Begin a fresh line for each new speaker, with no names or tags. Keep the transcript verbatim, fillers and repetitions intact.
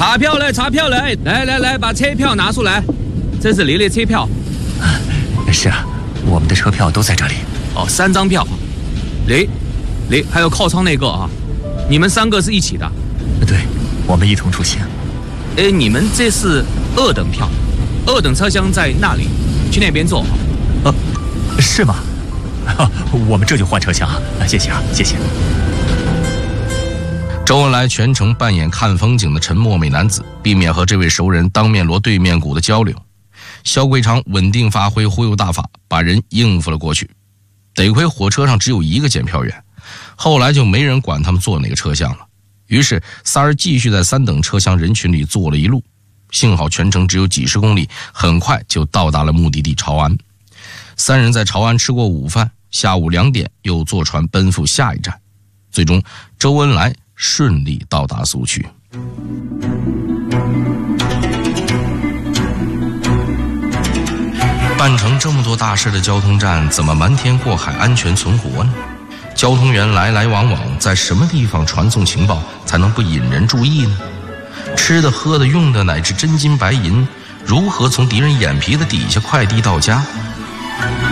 查票来，查票来，来来来，把车票拿出来，这是你的车票。
是啊，我们的车票都在这里。
哦，三张票，你，你还有靠窗那个啊，你们三个是一起的。
对，我们一同出行。
哎，你们这是二等票，二等车厢在那里，去那边坐。
哦，是吗？我们这就换车厢啊！谢谢啊，谢谢。
周恩来全程扮演看风景的沉默美男子，避免和这位熟人当面锣对面鼓的交流。萧桂长稳定发挥忽悠大法，把人应付了过去。得亏火车上只有一个检票员，后来就没人管他们坐哪个车厢了。于是仨人继续在三等车厢人群里坐了一路，幸好全程只有几十公里，很快就到达了目的地潮安。三人在潮安吃过午饭，下午两点又坐船奔赴下一站。最终周恩来顺利到达苏区。办成这么多大事的交通站，怎么瞒天过海安全存活呢？交通员来来往往，在什么地方传送情报才能不引人注意呢？吃的喝的用的乃至真金白银，如何从敌人眼皮的底下快递到家？